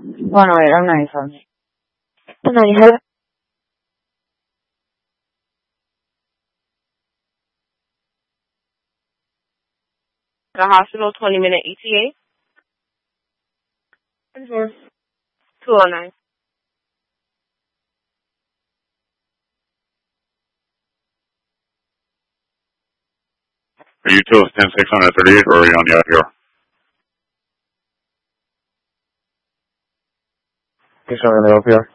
Bueno, era una hija. Una hija. The hospital, 20-minute ETA. 209. Are you till 10-638 or are you on the out here? ¿Qué son de OPR?